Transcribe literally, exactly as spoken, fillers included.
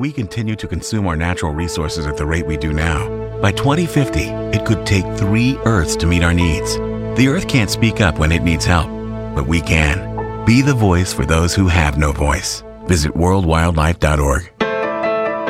we continue to consume our natural resources at the rate we do now, by twenty fifty, it could take three Earths to meet our needs. The Earth can't speak up when it needs help, but we can. Be the voice for those who have no voice. Visit world wildlife dot org.